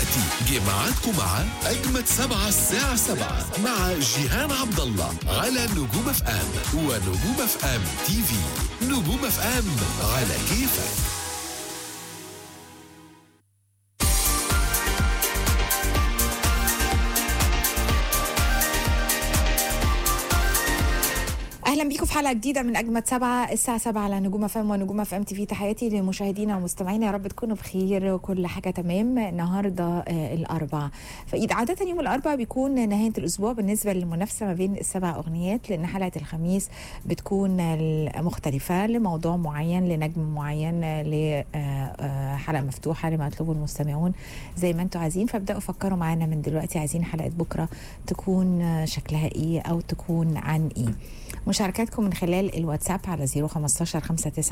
دلوقتي جه ميعادكم مع أجمد 7 الساعة 7 مع جيهان عبد الله على نجوم اف ام ونجوم اف ام تي في. نجوم اف ام على كيفك. اهلا بيكم في حلقه جديده من اجمد 7 الساعه 7 على نجوم اف ام ونجوم اف ام تي في. تحياتي لمشاهدينا ومستمعينا، يا رب تكونوا بخير وكل حاجه تمام. النهارده الاربعاء، عاده يوم الاربعاء بيكون نهايه الاسبوع بالنسبه للمنافسه ما بين السبع اغنيات، لان حلقه الخميس بتكون مختلفه لموضوع معين، لنجم معين، لحلقه مفتوحه لما يطلبه المستمعون زي ما انتم عايزين. فابداوا فكروا معانا من دلوقتي، عايزين حلقه بكره تكون شكلها ايه او تكون عن ايه. مشاركاتكم من خلال الواتساب على 015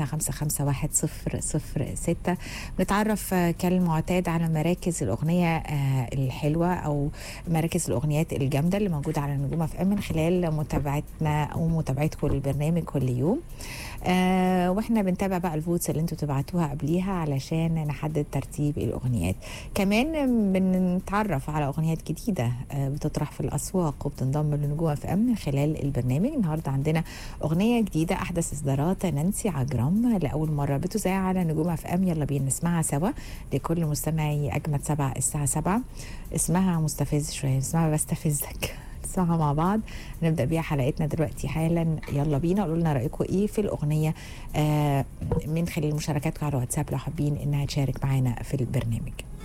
5955 1006. بنتعرف كالمعتاد على مراكز الأغنية الحلوة أو مراكز الأغنيات الجامدة اللي موجودة على نجوم اف ام من خلال متابعتنا أو متابعتكم للبرنامج كل يوم. واحنا بنتابع بقى الفوتس اللي انتوا تبعتوها قبليها علشان نحدد ترتيب الأغنيات. كمان بنتعرف على أغنيات جديدة بتطرح في الأسواق وبتنضم لنجوم اف ام من خلال البرنامج. النهارده عندنا أغنية جديدة أحدث إصدارات نانسي عجرم لأول مرة بتذاع على نجوم اف ام. يلا بينا نسمعها سوا لكل مستمعي أجمد 7 الساعة 7. اسمها مستفز شوية، اسمها بستفزك. نسمعها مع بعض، نبدأ بيها حلقتنا دلوقتي حالا. يلا بينا، قولوا لنا رأيكم إيه في الأغنية من خلال مشاركاتكم على الواتساب لو حابين إنها تشارك معانا في البرنامج.